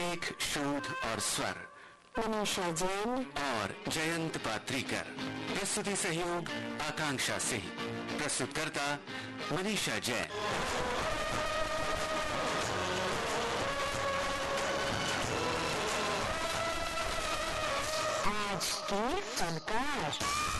लेख, शोध और स्वर मनीषा जैन और जयंत पात्रीकर। प्रस्तुति सहयोग आकांक्षा सिंह। प्रस्तुतकर्ता मनीषा जैन। आज के फनकार।